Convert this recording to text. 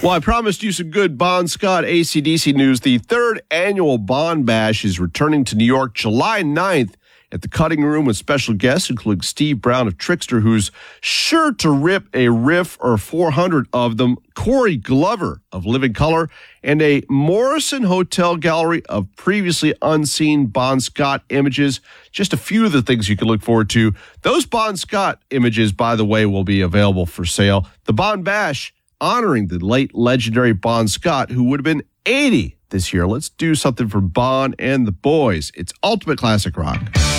Well, I promised you some good Bon Scott AC/DC news. The third annual Bon Bash is returning to New York July 9th at the Cutting Room with special guests, including Steve Brown of Trickster, who's sure to rip a riff or 400 of them, Corey Glover of Living Color, and a Morrison Hotel gallery of previously unseen Bon Scott images. Just a few of the things you can look forward to. Those Bon Scott images, by the way, will be available for sale. The Bon Bash, honoring the late legendary Bon Scott, who would have been 80 this year. Let's do something for Bon and the boys. It's Ultimate Classic Rock.